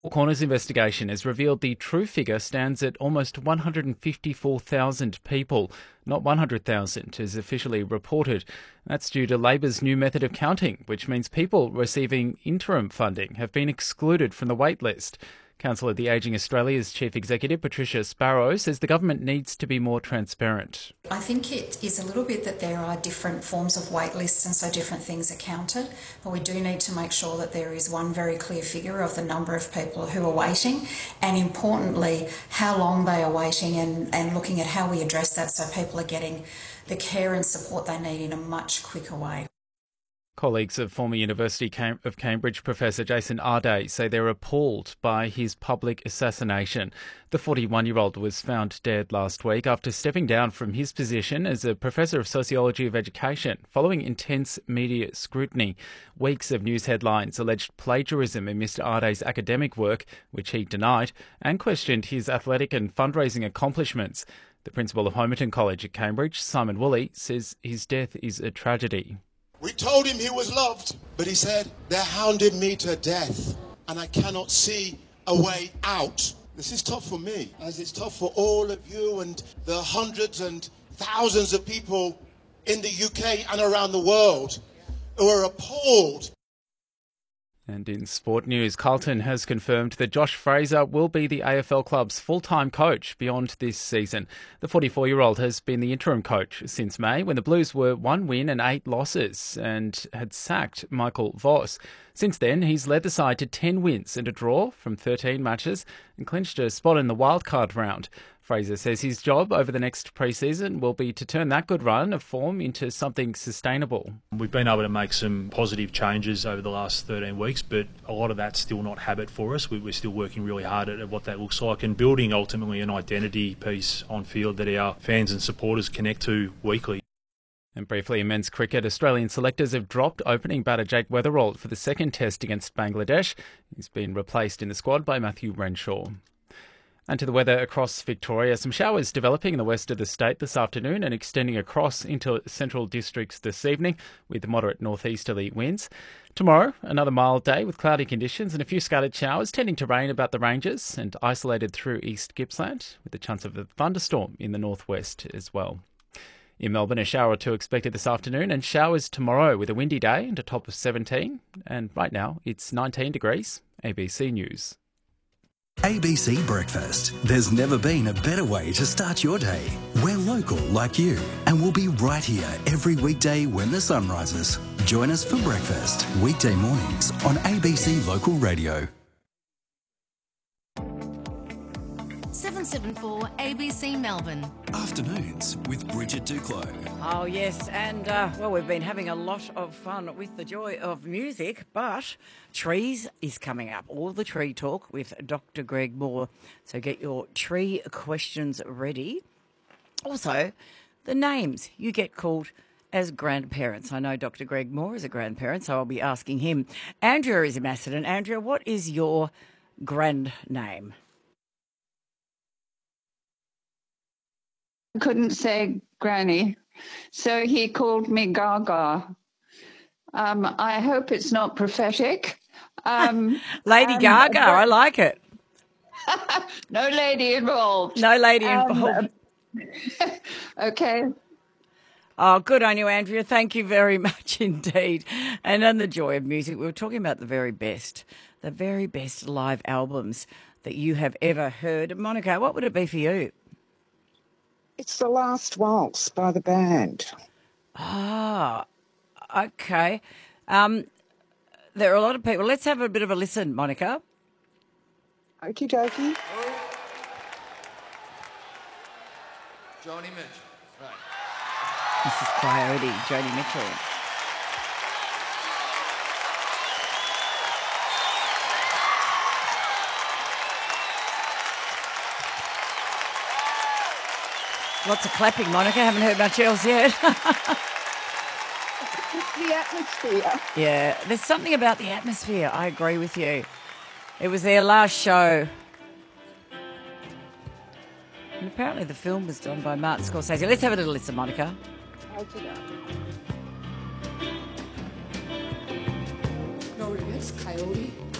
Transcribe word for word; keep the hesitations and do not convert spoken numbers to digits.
Four Corners investigation has revealed the true figure stands at almost one hundred fifty-four thousand people, not one hundred thousand as officially reported. That's due to Labor's new method of counting, which means people receiving interim funding have been excluded from the wait list. Council of the Ageing Australia's Chief Executive, Patricia Sparrow, says the government needs to be more transparent. I think it is a little bit that there are different forms of wait lists and so different things are counted, but we do need to make sure that there is one very clear figure of the number of people who are waiting and, importantly, how long they are waiting and, and looking at how we address that so people are getting the care and support they need in a much quicker way. Colleagues of former University of Cambridge Professor Jason Arday say they're appalled by his public assassination. The forty-one-year-old was found dead last week after stepping down from his position as a Professor of Sociology of Education following intense media scrutiny. Weeks of news headlines alleged plagiarism in Mister Arday's academic work, which he denied, and questioned his athletic and fundraising accomplishments. The principal of Homerton College at Cambridge, Simon Woolley, says his death is a tragedy. We told him he was loved, but he said, they're hounding me to death and I cannot see a way out. This is tough for me, as it's tough for all of you and the hundreds and thousands of people in the U K and around the world who are appalled. And in sport news, Carlton has confirmed that Josh Fraser will be the A F L club's full-time coach beyond this season. The forty-four-year-old has been the interim coach since May, when the Blues were one win and eight losses and had sacked Michael Voss. Since then, he's led the side to ten wins and a draw from thirteen matches and clinched a spot in the wildcard round. Fraser says his job over the next pre-season will be to turn that good run of form into something sustainable. We've been able to make some positive changes over the last thirteen weeks, but a lot of that's still not habit for us. We're still working really hard at what that looks like and building ultimately an identity piece on field that our fans and supporters connect to weekly. And briefly in men's cricket, Australian selectors have dropped opening batter Jake Weatherald for the second test against Bangladesh. He's been replaced in the squad by Matthew Renshaw. And to the weather across Victoria, some showers developing in the west of the state this afternoon and extending across into central districts this evening with moderate northeasterly winds. Tomorrow, another mild day with cloudy conditions and a few scattered showers, tending to rain about the ranges and isolated through East Gippsland, with a chance of a thunderstorm in the northwest as well. In Melbourne, a shower or two expected this afternoon and showers tomorrow with a windy day and a top of seventeen. And right now, it's nineteen degrees. A B C News. A B C Breakfast. There's never been a better way to start your day. We're local like you, and we'll be right here every weekday when the sun rises. Join us for breakfast, weekday mornings on A B C Local Radio. seven seven four A B C Melbourne. Afternoons with Bridget Duclos. Oh, yes, and, uh, well, we've been having a lot of fun with the joy of music, but trees is coming up. All the tree talk with Doctor Greg Moore. So get your tree questions ready. Also, the names you get called as grandparents. I know Doctor Greg Moore is a grandparent, so I'll be asking him. Andrea is in Macedon. Andrea, what is your grand name? Couldn't say Granny, so he called me Gaga. Um, I hope it's not prophetic. Um, Lady um, Gaga, but... I like it. No lady involved. No lady involved. Um, okay. Oh, good on you, Andrea. Thank you very much indeed. And on the joy of music, we were talking about the very best, the very best live albums that you have ever heard. Monica, what would it be for you? It's The Last Waltz by the band. Ah, okay. Um, there are a lot of people. Let's have a bit of a listen, Monica. Okie dokie. Oh. Joni Mitchell. Right. This is Coyote, Joni Mitchell. Lots of clapping, Monica. Haven't heard much else yet. The atmosphere. Yeah, there's something about the atmosphere. I agree with you. It was their last show. And apparently the film was done by Martin Scorsese. Let's have a little listen, Monica. No regrets, Coyote.